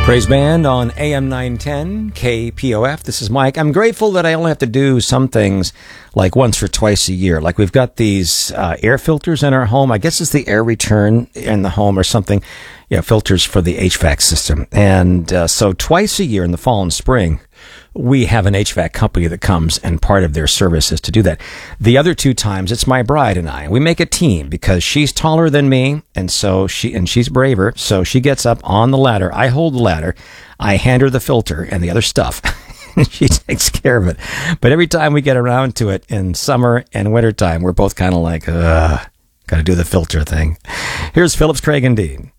Praise Band on AM 910 KPOF. This is Mike. I'm grateful that I only have to do some things like once or twice a year. Like we've got these air filters in our home. I guess it's the air return in the home or something. Yeah, filters for the HVAC system. And so twice a year in the fall and spring, we have an HVAC company that comes, and part of their service is to do that. The other two times, it's my bride and I. We make a team because she's taller than me, and she's braver. So she gets up on the ladder. I hold the ladder. I hand her the filter and the other stuff. She takes care of it. But every time we get around to it in summer and wintertime, we're both kind of like, got to do the filter thing. Here's Phillips, Craig, and Dean.